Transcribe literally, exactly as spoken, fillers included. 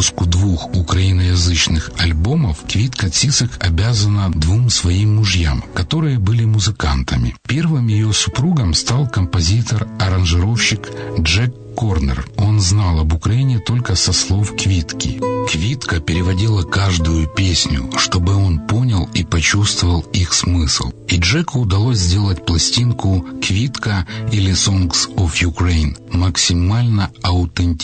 выпуску двух украиноязычных альбомов Квитка Цисик обязана двум своим мужьям, которые были музыкантами. Первым ее супругом стал композитор-аранжировщик Джек Корнер. Он знал об Украине только со слов Квитки. Квитка переводила каждую песню, чтобы он понял и почувствовал их смысл. И Джеку удалось сделать пластинку «Квитка» или «Songs of Ukraine» максимально аутентичной.